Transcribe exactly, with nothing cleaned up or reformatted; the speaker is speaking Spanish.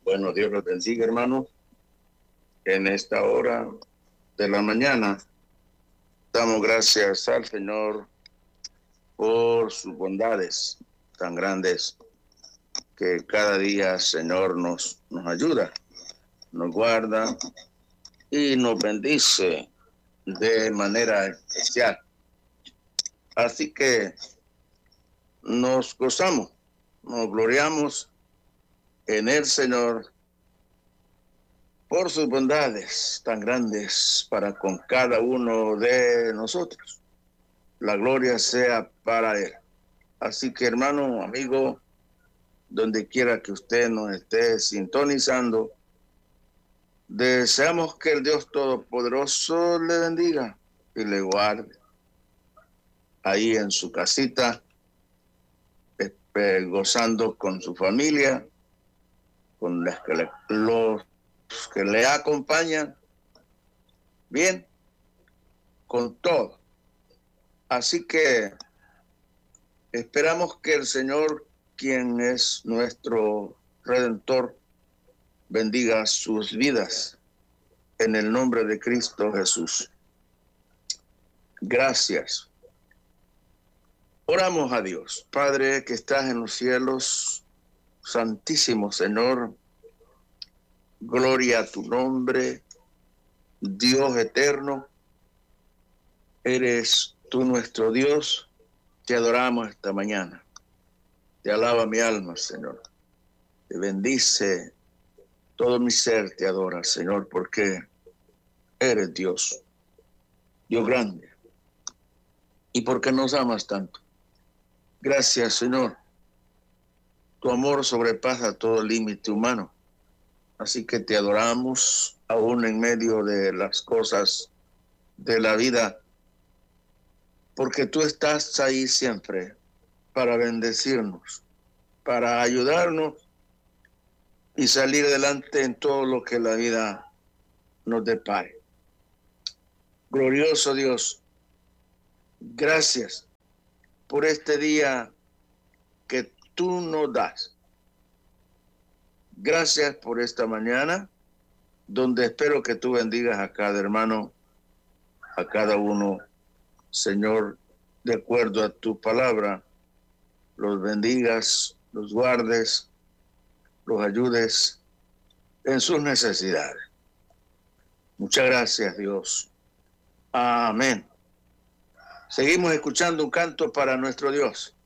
Bueno, Dios los bendiga, hermanos. En esta hora de la mañana damos gracias al Señor por sus bondades tan grandes que cada día, Señor, nos, nos ayuda, nos guarda y nos bendice de manera especial. Así que nos gozamos, nos gloriamos en el Señor por sus bondades tan grandes para con cada uno de nosotros. La gloria sea para Él. Así que, hermano, amigo, donde quiera que usted nos esté sintonizando, deseamos que el Dios Todopoderoso le bendiga y le guarde. Ahí en su casita, gozando con su familia, con las que le, los que le acompañan, bien, con todo. Así que esperamos que el Señor, quien es nuestro Redentor, bendiga sus vidas en el nombre de Cristo Jesús. Gracias. Oramos a Dios. Padre que estás en los cielos, Santísimo Señor, gloria a tu nombre, Dios eterno, eres tú nuestro Dios, te adoramos esta mañana, te alaba mi alma, Señor, te bendice, todo mi ser te adora, Señor, porque eres Dios, Dios grande, y porque nos amas tanto. Gracias, Señor. Tu amor sobrepasa todo límite humano. Así que te adoramos aún en medio de las cosas de la vida, porque tú estás ahí siempre para bendecirnos, para ayudarnos y salir adelante en todo lo que la vida nos depare. Glorioso Dios, gracias por este día que tú nos das. Gracias por esta mañana, donde espero que tú bendigas a cada hermano, a cada uno, Señor, de acuerdo a tu palabra, los bendigas, los guardes, los ayudes en sus necesidades. Muchas gracias, Dios. Amén. Seguimos escuchando un canto para nuestro Dios.